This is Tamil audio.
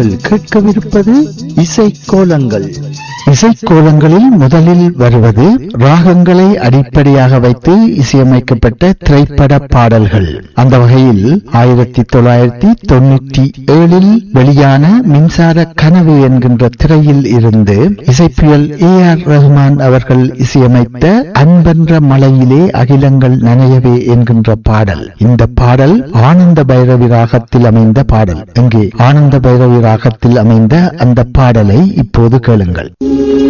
நீங்கள் கேட்கவிருப்பது இசைக்கோலங்கள். இசைக்கோலங்களில் முதலில் வருவது ராகங்களை அடிப்படையாக வைத்து இசையமைக்கப்பட்ட திரைப்பட பாடல்கள். அந்த வகையில் 1997 வெளியான மின்சார கனவு என்கின்ற திரையில் இருந்து இசைப்பியல் ஏ.ஆர். ரஹ்மான் அவர்கள் இசையமைத்த அன்பென்ற மலையிலே அகிலங்கள் நனையவே என்கின்ற பாடல். இந்த பாடல் ஆனந்த பைரவி ராகத்தில் அமைந்த பாடல். இங்கே ஆனந்த பைரவி ராகத்தில் அமைந்த அந்த பாடலை இப்போது கேளுங்கள்.